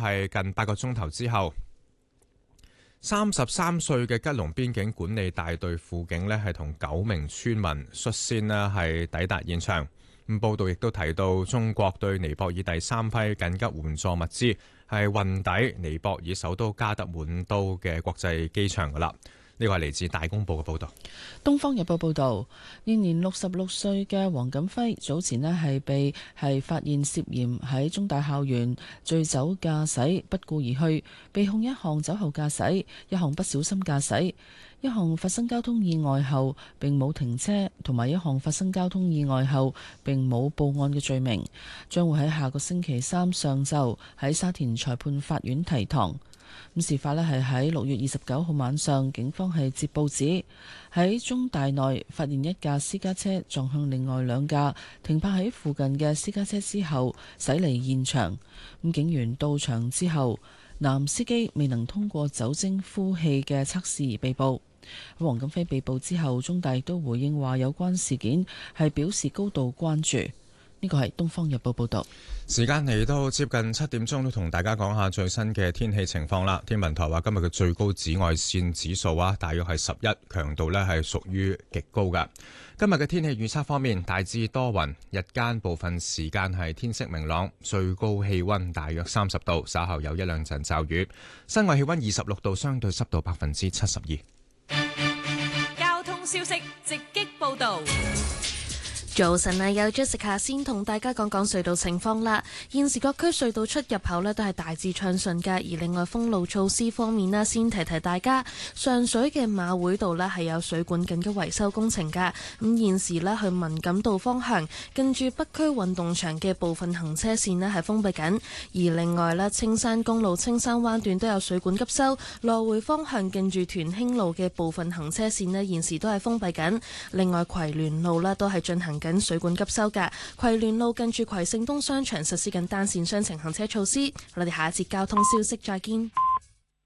係近8個鐘頭之後，33歲嘅吉隆邊境管理大隊輔警呢係同9名村民率先呢係抵達現場。咁報道亦都提到，中國對尼泊爾第3批緊急援助物資係運抵尼泊爾首都加德滿都嘅國際機場㗎喇。呢個係嚟自大公報嘅報導。 東方日報報導，現年66歲嘅黃錦輝早前呢被發現涉嫌喺中大校園醉酒駕駛不顧而去，被控一項酒後駕駛、一項不小心駕駛、一項發生交通意外後並冇停車，同埋一項發生交通意外後並冇報案嘅罪名，將會喺下個星期三上晝喺沙田裁判法院提堂。咁事發呢係喺6月29號晚上，警方係接報指喺中大內發現一架私家車撞向另外2架停泊喺附近嘅私家車之後駛離現場。咁警員到場之後，男司機未能通過酒精呼氣嘅測試而被捕。黃錦輝被捕之後，中大亦都回應話有關事件係表示高度關注。呢個係《東方日報》報導。 時間嚟到接近7點鐘，都同大家講下最新嘅天氣情況啦。天文台話今日嘅最高紫外線指數大約係11，強度呢係屬於極高㗎。今日嘅天氣預測方面，大致多雲，日間部分時間係天色明朗，最高氣溫大約30度，稍後有1-2陣驟雨。室外氣溫26度，相對濕度72%。 交通消息直擊報導。 早晨啊，有 Jessica 先同大家講講隧道情況啦。現時各區隧道出入口呢都係大致暢順嘅，而另外封路措施方面呢，先提提大家，上水嘅馬會道呢係有水管緊急維修工程㗎。咁現時呢，去文錦道方向近住北區運動場嘅部分行車線呢係封閉緊，而另外呢，青山公路青山灣段都有水管急修，來回方向近住屯興路嘅部分行車線呢現時都係封閉緊。另外葵聯路呢都係進行緊水管急修嘅，葵聯路近住葵盛東商場實施緊單線雙程行車措施。我哋下一節交通消息再見。